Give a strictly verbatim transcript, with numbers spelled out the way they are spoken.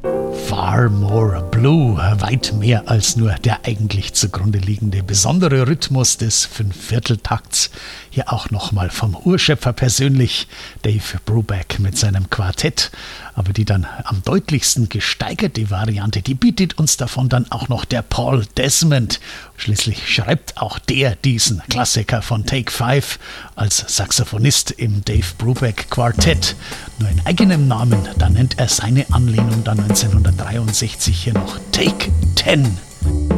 Far More Blue, weit mehr als nur der eigentlich zugrunde liegende besondere Rhythmus des Fünfvierteltakts. Hier auch nochmal vom Urschöpfer persönlich, Dave Brubeck mit seinem Quartett. Aber die dann am deutlichsten gesteigerte Variante, die bietet uns davon dann auch noch der Paul Desmond. Schließlich schreibt auch der diesen Klassiker von Take Five als Saxophonist im Dave Brubeck Quartett. Nur in eigenem Namen, da nennt er seine Anlehnung dann neunzehnhundertdreiundsechzig hier noch Take Ten.